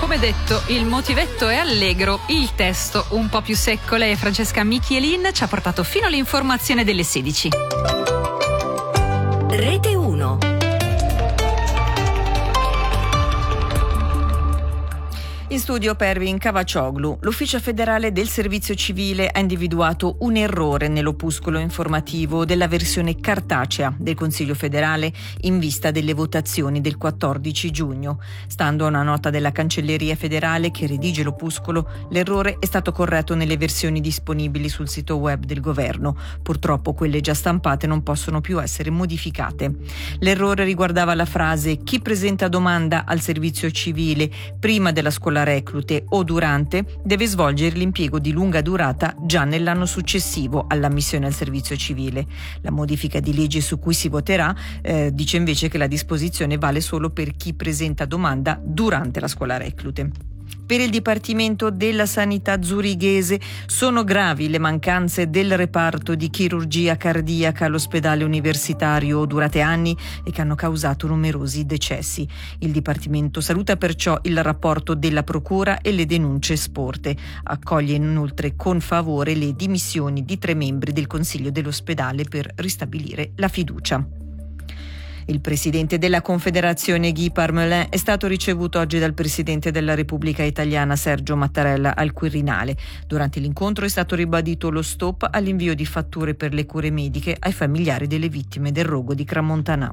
Come detto, il motivetto è allegro, il testo un po' più secco. Lei, Francesca Michelin, ci ha portato fino all'informazione delle 16. Rete 1. In studio Pervin Cavaccioglu. L'Ufficio federale del servizio civile ha individuato un errore nell'opuscolo informativo della versione cartacea del Consiglio federale in vista delle votazioni del 14 giugno. Stando a una nota della Cancelleria federale che redige l'opuscolo, l'errore è stato corretto nelle versioni disponibili sul sito web del governo. Purtroppo quelle già stampate non possono più essere modificate. L'errore riguardava la frase «Chi presenta domanda al servizio civile prima della scuola reclute o durante deve svolgere l'impiego di lunga durata già nell'anno successivo all'ammissione al servizio civile». La modifica di legge su cui si voterà dice invece che la disposizione vale solo per chi presenta domanda durante la scuola reclute. Per il Dipartimento della Sanità zurighese sono gravi le mancanze del reparto di chirurgia cardiaca all'ospedale universitario durate anni e che hanno causato numerosi decessi. Il Dipartimento saluta perciò il rapporto della Procura e le denunce sporte. Accoglie inoltre con favore le dimissioni di 3 membri del Consiglio dell'ospedale per ristabilire la fiducia. Il presidente della Confederazione Guy Parmelin è stato ricevuto oggi dal presidente della Repubblica Italiana Sergio Mattarella al Quirinale. Durante l'incontro è stato ribadito lo stop all'invio di fatture per le cure mediche ai familiari delle vittime del rogo di Crans-Montana.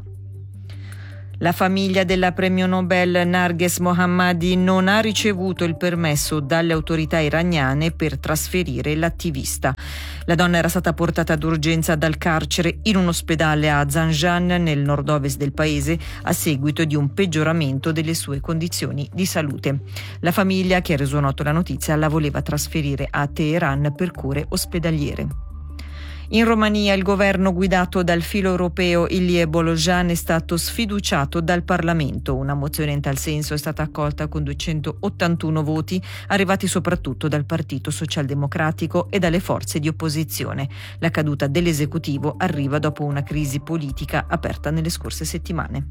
La famiglia della premio Nobel Narges Mohammadi non ha ricevuto il permesso dalle autorità iraniane per trasferire l'attivista. La donna era stata portata d'urgenza dal carcere in un ospedale a Zanjan, nel nord-ovest del paese, a seguito di un peggioramento delle sue condizioni di salute. La famiglia, che ha reso noto la notizia, la voleva trasferire a Teheran per cure ospedaliere. In Romania il governo guidato dal filo europeo Ilie Bolojan è stato sfiduciato dal Parlamento. Una mozione in tal senso è stata accolta con 281 voti, arrivati soprattutto dal Partito Socialdemocratico e dalle forze di opposizione. La caduta dell'esecutivo arriva dopo una crisi politica aperta nelle scorse settimane.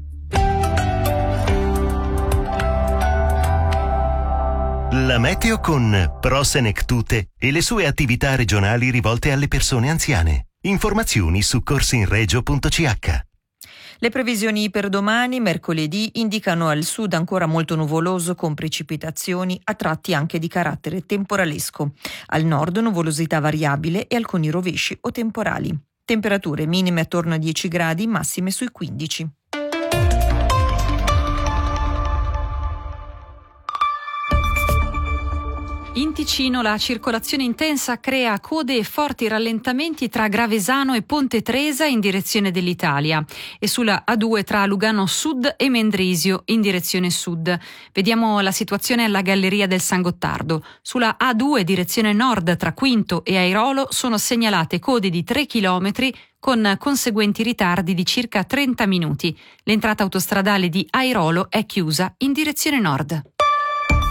La meteo con Pro Senectute e le sue attività regionali rivolte alle persone anziane. Informazioni su corsinregio.ch. Le previsioni per domani, mercoledì, indicano al sud ancora molto nuvoloso con precipitazioni a tratti anche di carattere temporalesco. Al nord nuvolosità variabile e alcuni rovesci o temporali. Temperature minime attorno a 10 gradi, massime sui 15. In Ticino la circolazione intensa crea code e forti rallentamenti tra Gravesano e Ponte Tresa in direzione dell'Italia e sulla A2 tra Lugano Sud e Mendrisio in direzione sud. Vediamo la situazione alla Galleria del San Gottardo. Sulla A2 direzione nord tra Quinto e Airolo sono segnalate code di 3 chilometri con conseguenti ritardi di circa 30 minuti. L'entrata autostradale di Airolo è chiusa in direzione nord.